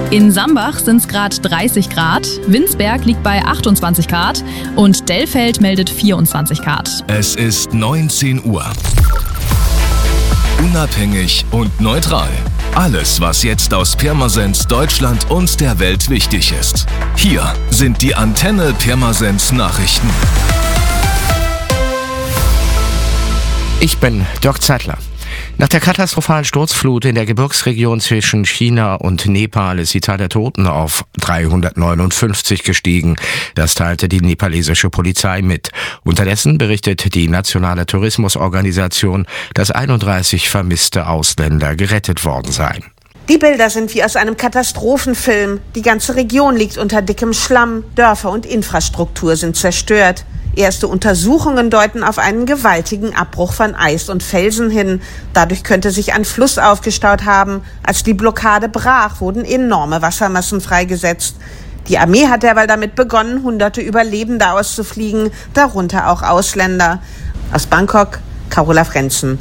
In Sambach sind es gerade 30 Grad, Winsberg liegt bei 28 Grad und Dellfeld meldet 24 Grad. Es ist 19 Uhr. Unabhängig und neutral. Alles, was jetzt aus Pirmasens, Deutschland und der Welt wichtig ist. Hier sind die Antenne Pirmasens Nachrichten. Ich bin Dirk Zeitler. Nach der katastrophalen Sturzflut in der Gebirgsregion zwischen China und Nepal ist die Zahl der Toten auf 359 gestiegen. Das teilte die nepalesische Polizei mit. Unterdessen berichtet die nationale Tourismusorganisation, dass 31 vermisste Ausländer gerettet worden seien. Die Bilder sind wie aus einem Katastrophenfilm. Die ganze Region liegt unter dickem Schlamm. Dörfer und Infrastruktur sind zerstört. Erste Untersuchungen deuten auf einen gewaltigen Abbruch von Eis und Felsen hin. Dadurch könnte sich ein Fluss aufgestaut haben. Als die Blockade brach, wurden enorme Wassermassen freigesetzt. Die Armee hat derweil damit begonnen, Hunderte Überlebende auszufliegen, darunter auch Ausländer. Aus Bangkok, Carola Frenzen.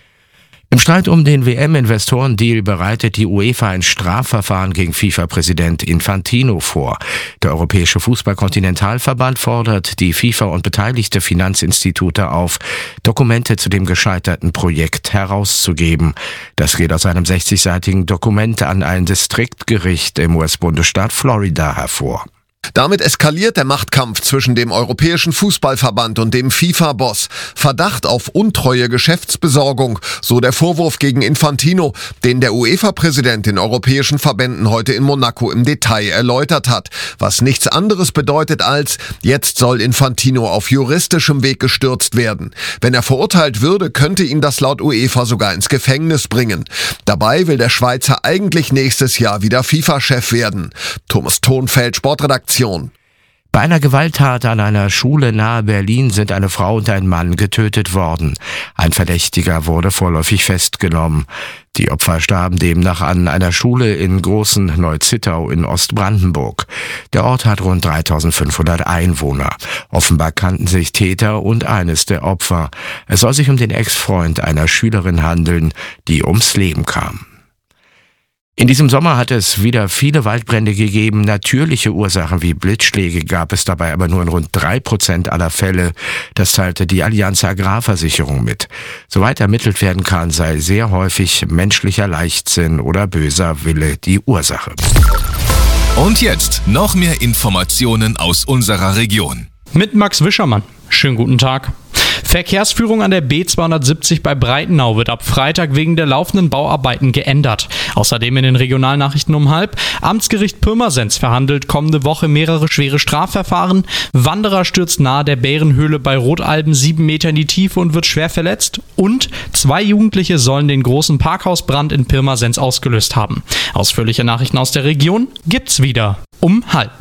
Im Streit um den WM-Investorendeal bereitet die UEFA ein Strafverfahren gegen FIFA-Präsident Infantino vor. Der Europäische Fußball-Kontinentalverband fordert die FIFA und beteiligte Finanzinstitute auf, Dokumente zu dem gescheiterten Projekt herauszugeben. Das geht aus einem 60-seitigen Dokument an ein Distriktgericht im US-Bundesstaat Florida hervor. Damit eskaliert der Machtkampf zwischen dem Europäischen Fußballverband und dem FIFA-Boss. Verdacht auf untreue Geschäftsbesorgung, so der Vorwurf gegen Infantino, den der UEFA-Präsident den europäischen Verbänden heute in Monaco im Detail erläutert hat. Was nichts anderes bedeutet als, jetzt soll Infantino auf juristischem Weg gestürzt werden. Wenn er verurteilt würde, könnte ihn das laut UEFA sogar ins Gefängnis bringen. Dabei will der Schweizer eigentlich nächstes Jahr wieder FIFA-Chef werden. Thomas Thonfeld, Sportredaktion. Bei einer Gewalttat an einer Schule nahe Berlin sind eine Frau und ein Mann getötet worden. Ein Verdächtiger wurde vorläufig festgenommen. Die Opfer starben demnach an einer Schule in Großen Neuzittau in Ostbrandenburg. Der Ort hat rund 3500 Einwohner. Offenbar kannten sich Täter und eines der Opfer. Es soll sich um den Ex-Freund einer Schülerin handeln, die ums Leben kam. In diesem Sommer hat es wieder viele Waldbrände gegeben. Natürliche Ursachen wie Blitzschläge gab es dabei aber nur in rund 3% aller Fälle. Das teilte die Allianz Agrarversicherung mit. Soweit ermittelt werden kann, sei sehr häufig menschlicher Leichtsinn oder böser Wille die Ursache. Und jetzt noch mehr Informationen aus unserer Region. Mit Max Wischermann. Schönen guten Tag. Verkehrsführung an der B270 bei Breitenau wird ab Freitag wegen der laufenden Bauarbeiten geändert. Außerdem in den Regionalnachrichten um 12:30. Amtsgericht Pirmasens verhandelt kommende Woche mehrere schwere Strafverfahren. Wanderer stürzt nahe der Bärenhöhle bei Rotalben 7 Meter in die Tiefe und wird schwer verletzt. Und 2 Jugendliche sollen den großen Parkhausbrand in Pirmasens ausgelöst haben. Ausführliche Nachrichten aus der Region gibt's wieder um 12:30.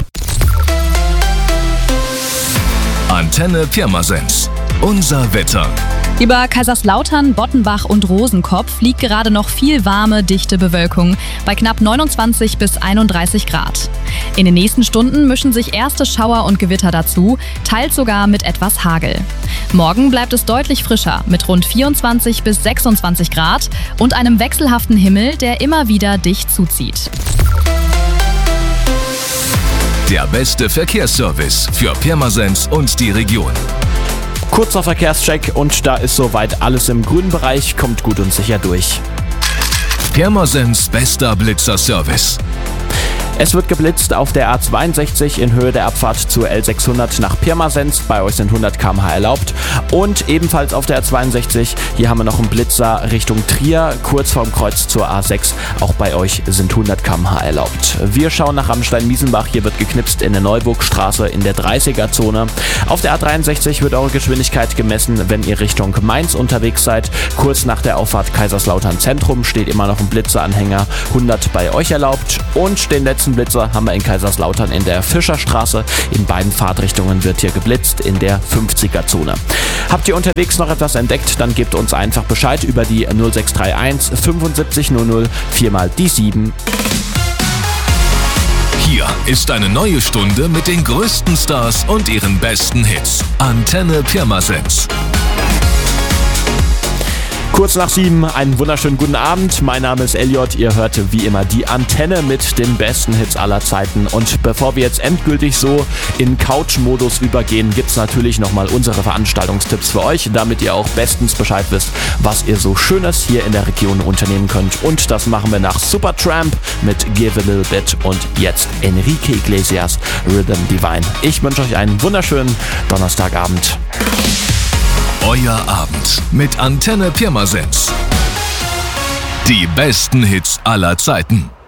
Antenne Pirmasens. Unser Wetter. Über Kaiserslautern, Bottenbach und Rosenkopf liegt gerade noch viel warme, dichte Bewölkung bei knapp 29 bis 31 Grad. In den nächsten Stunden mischen sich erste Schauer und Gewitter dazu, teils sogar mit etwas Hagel. Morgen bleibt es deutlich frischer mit rund 24 bis 26 Grad und einem wechselhaften Himmel, der immer wieder dicht zuzieht. Der beste Verkehrsservice für Pirmasens und die Region. Kurzer Verkehrscheck und da ist soweit alles im grünen Bereich, kommt gut und sicher durch. Pirmasens bester Blitzer-Service. Es wird geblitzt auf der A62 in Höhe der Abfahrt zur L600 nach Pirmasens. Bei euch sind 100 km/h erlaubt. Und ebenfalls auf der A62, hier haben wir noch einen Blitzer Richtung Trier, kurz vorm Kreuz zur A6. Auch bei euch sind 100 km/h erlaubt. Wir schauen nach Ramstein-Miesenbach. Hier wird geknipst in der Neuburgstraße in der 30er-Zone. Auf der A63 wird eure Geschwindigkeit gemessen, wenn ihr Richtung Mainz unterwegs seid. Kurz nach der Auffahrt Kaiserslautern Zentrum steht immer noch ein Blitzeranhänger. 100 bei euch erlaubt. Und den letzten Blitzer haben wir in Kaiserslautern in der Fischerstraße. In beiden Fahrtrichtungen wird hier geblitzt in der 50er-Zone. Habt ihr unterwegs noch etwas entdeckt, dann gebt uns einfach Bescheid über die 0631 75 00 4 mal die 7. Hier ist eine neue Stunde mit den größten Stars und ihren besten Hits. Antenne Pirmasens. Kurz nach 7, einen wunderschönen guten Abend. Mein Name ist Elliot. Ihr hört wie immer die Antenne mit den besten Hits aller Zeiten. Und bevor wir jetzt endgültig so in Couch-Modus übergehen, gibt's natürlich nochmal unsere Veranstaltungstipps für euch, damit ihr auch bestens Bescheid wisst, was ihr so Schönes hier in der Region unternehmen könnt. Und das machen wir nach Supertramp mit Give a Little Bit und jetzt Enrique Iglesias, Rhythm Divine. Ich wünsche euch einen wunderschönen Donnerstagabend. Euer Abend mit Antenne Pirmasens. Die besten Hits aller Zeiten.